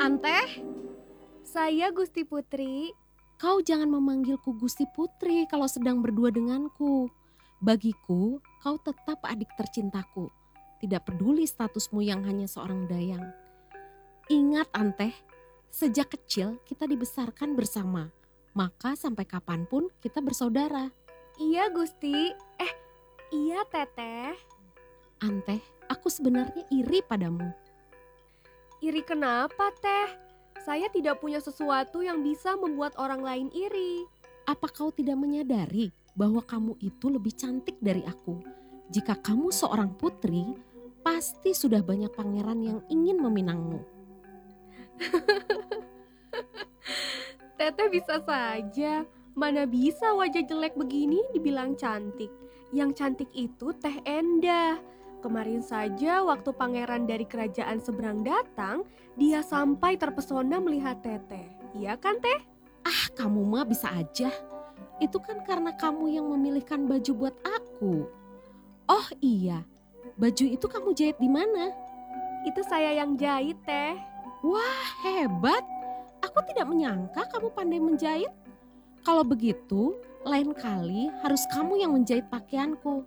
Anteh, Saya Gusti Putri. kau jangan memanggilku Gusti Putri kalau sedang berdua denganku. Bagiku, kau tetap adik tercintaku. Tidak peduli statusmu yang hanya seorang dayang. Ingat Anteh, sejak kecil kita dibesarkan bersama. Maka sampai kapanpun kita bersaudara. Iya Gusti. Iya Teteh. Anteh, aku sebenarnya iri padamu. Iri kenapa Teh? Saya tidak punya sesuatu yang bisa membuat orang lain iri. Apa kau tidak menyadari bahwa kamu itu lebih cantik dari aku? Jika kamu seorang putri, pasti sudah banyak pangeran yang ingin meminangmu. Teteh bisa saja. Mana bisa wajah jelek begini dibilang cantik. Yang cantik itu Teh Endah. Kemarin saja waktu pangeran dari kerajaan seberang datang, dia sampai terpesona melihat Teteh. Iya kan Teh? Ah, kamu mah bisa aja. Itu kan karena kamu yang memilihkan baju buat aku. Oh iya, baju itu kamu jahit di mana? Itu saya yang jahit Teh. Wah, hebat. Aku tidak menyangka kamu pandai menjahit. Kalau begitu, lain kali harus kamu yang menjahit pakaianku.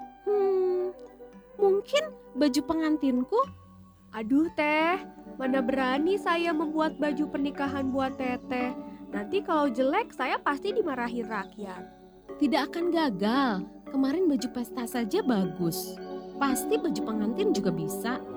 Mungkin baju pengantinku? Aduh Teh, mana berani saya membuat baju pernikahan buat Teteh. Nanti kalau jelek saya pasti dimarahin rakyat. Tidak akan gagal. Kemarin baju pesta saja bagus. Pasti baju pengantin juga bisa.